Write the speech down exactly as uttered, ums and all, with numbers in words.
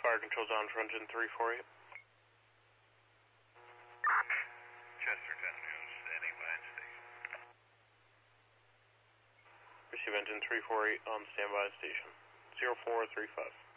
fire control's on for engine three four eight. Chester ten News, standing by at station. Receive engine three four eight on standby station. zero four three five.